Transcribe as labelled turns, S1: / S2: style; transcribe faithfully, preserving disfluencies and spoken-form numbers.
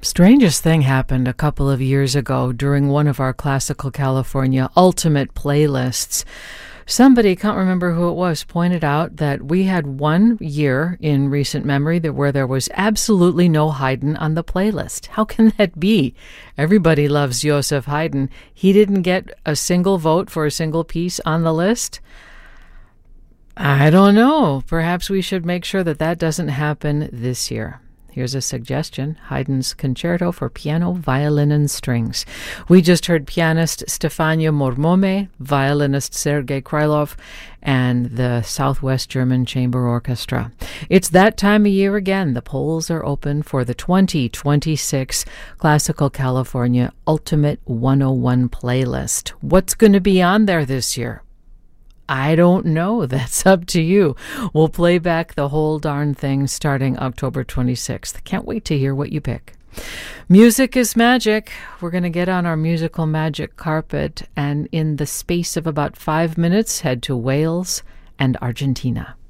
S1: Strangest thing happened a couple of years ago during one of our Classical California Ultimate playlists. Somebody, can't remember who it was, pointed out that we had one year in recent memory that where there was absolutely no Haydn on the playlist. How can that be? Everybody loves Joseph Haydn. He didn't get a single vote for a single piece on the list. I don't know. Perhaps we should make sure that that doesn't happen this year. Here's a suggestion: Haydn's Concerto for Piano, Violin, and Strings. We just heard pianist Stefania Mormome, violinist Sergei Krylov, and the Southwest German Chamber Orchestra. It's that time of year again. The polls are open for the twenty twenty-six Classical California Ultimate one oh one playlist. What's going to be on there this year? I don't know. That's up to you. We'll play back the whole darn thing starting October twenty-sixth. Can't wait to hear what you pick. Music is magic. We're going to get on our musical magic carpet and in the space of about five minutes head to Wales and Argentina.